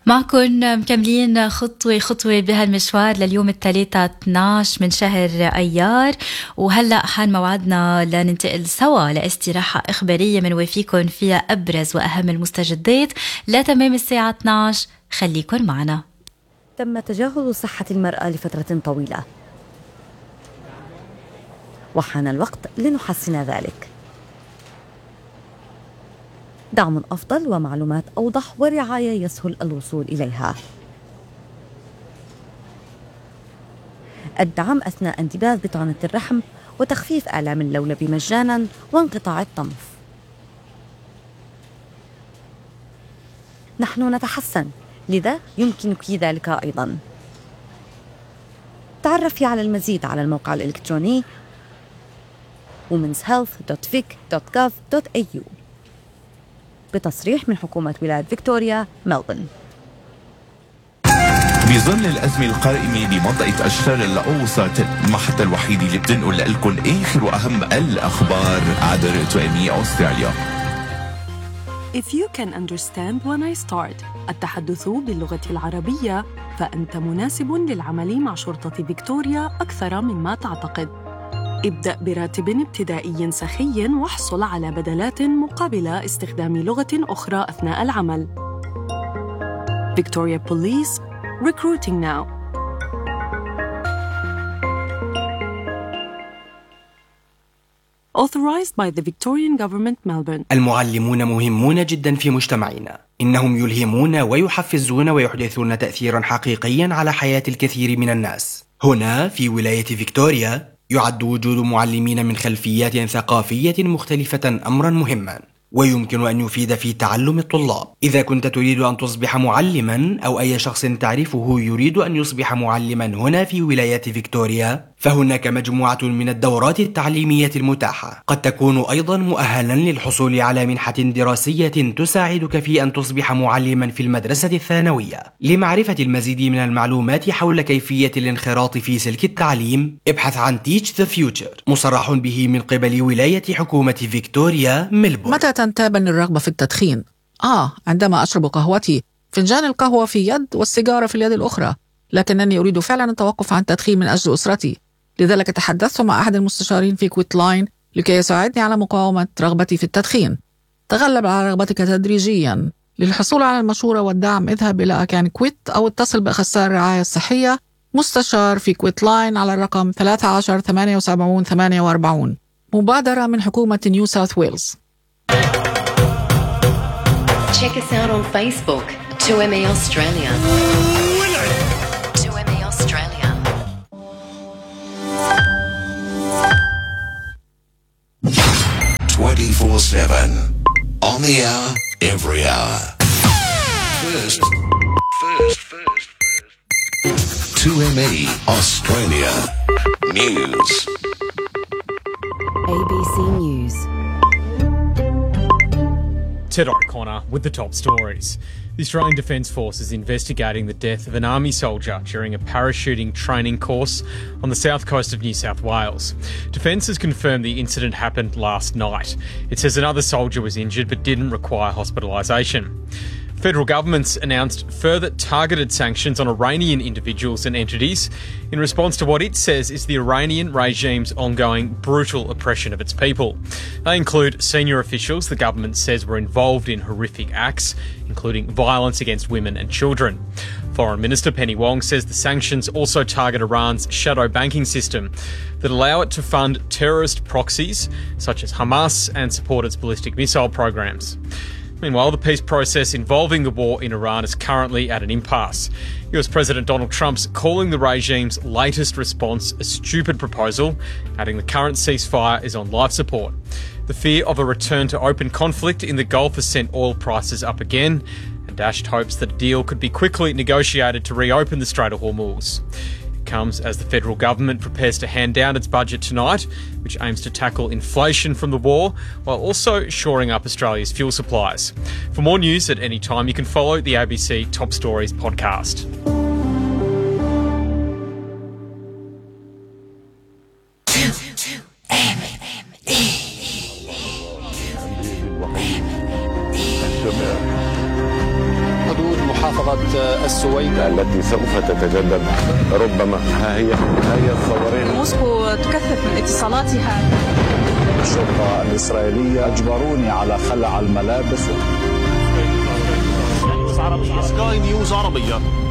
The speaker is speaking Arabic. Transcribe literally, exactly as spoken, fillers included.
معكم مكملين خطوة خطوة بهالمشوار لليوم الثلاثة اثناشر من شهر أيار، وهلأ حان موعدنا لننتقل سوا لاستراحة إخبارية منوافيكم فيها أبرز وأهم المستجدات لتمام الساعة اثناشر. خليكن معنا. تم تجاهل صحة المرأة لفترة طويلة، وحان الوقت لنحسن ذلك. دعم أفضل ومعلومات أوضح ورعاية يسهل الوصول إليها. الدعم أثناء انتباذ بطانة الرحم وتخفيف آلام اللولب مجاناً وانقطاع الطمث. نحن نتحسن، لذا يمكنك ذلك أيضاً. تعرفي على المزيد على الموقع الإلكتروني womens health dot vic dot gov dot a u بتصريح من حكومة ولاية فيكتوريا ملبورن. بظل الأزمة القائمة بمنطقة الشرق الأوسط، المحطة الوحيدة اللي بتنقل لكم آخر وأهم الأخبار عبر تو إم إي أستراليا. If you can understand when I start التحدث باللغة العربية، فأنت مناسب للعمل مع شرطة فيكتوريا أكثر مما تعتقد. ابدأ براتب ابتدائي سخي واحصل على بدلات مقابل استخدام لغة أخرى أثناء العمل. Victoria Police, recruiting now. Authorized by the Victorian Government, Melbourne. المعلمون مهمون جدا في مجتمعنا، إنهم يلهمون ويحفزون ويحدثون تأثيرا حقيقيا على حياة الكثير من الناس. هنا في ولاية فيكتوريا يعد وجود معلمين من خلفيات ثقافية مختلفة أمرا مهما، ويمكن أن يفيد في تعلم الطلاب. إذا كنت تريد أن تصبح معلما، أو أي شخص تعرفه يريد أن يصبح معلما هنا في ولاية فيكتوريا، فهناك مجموعة من الدورات التعليمية المتاحة. قد تكون أيضا مؤهلا للحصول على منحة دراسية تساعدك في أن تصبح معلما في المدرسة الثانوية. لمعرفة المزيد من المعلومات حول كيفية الانخراط في سلك التعليم، ابحث عن Teach the Future، مصرح به من قبل ولاية حكومة فيكتوريا ملبورن. متى تنتابني الرغبة في التدخين؟ آه عندما أشرب قهوتي، فنجان القهوة في يد والسيجارة في اليد الأخرى، لكنني أريد فعلا التوقف عن التدخين من أجل أسرتي. لذلك تحدثت مع أحد المستشارين في كويت لاين لكي يساعدني على مقاومة رغبتي في التدخين. تغلب على رغبتك تدريجيا. للحصول على المشورة والدعم اذهب إلى أكان كويت أو اتصل بأخصائي الرعاية الصحية مستشار في كويت لاين على الرقم ثلاثة عشر ثمانية وسبعين ثمانية وأربعين. مبادرة من حكومة نيو ساوث ويلز. Check us out on Facebook, تو إم إي Australia. تو إم إي Australia. twenty-four seven on the hour, every hour. First, first, first, first. two M E Australia News. A B C News. Ted O'Connor with the top stories. The Australian Defence Force is investigating the death of an Army soldier during a parachuting training course on the south coast of New South Wales. Defence has confirmed the incident happened last night. It says another soldier was injured but didn't require hospitalisation. Federal government's announced further targeted sanctions on Iranian individuals and entities in response to what it says is the Iranian regime's ongoing brutal oppression of its people. They include senior officials the government says were involved in horrific acts, including violence against women and children. Foreign Minister Penny Wong says the sanctions also target Iran's shadow banking system that allow it to fund terrorist proxies such as Hamas and support its ballistic missile programs. Meanwhile, the peace process involving the war in Iran is currently at an impasse. U S President Donald Trump's calling the regime's latest response a stupid proposal, adding the current ceasefire is on life support. The fear of a return to open conflict in the Gulf has sent oil prices up again, and dashed hopes that a deal could be quickly negotiated to reopen the Strait of Hormuz. Comes as the federal government prepares to hand down its budget tonight, which aims to tackle inflation from the war while also shoring up Australia's fuel supplies. For more news at any time, you can follow the A B C Top Stories podcast. محافظة السويد التي سوف تتجدد ربما. ها هي ها هي الثورين. موسكو تكثف من اتصالاتها. الشرطة الإسرائيلية أجبروني على خلع الملابس. سكاي نيوز عربية.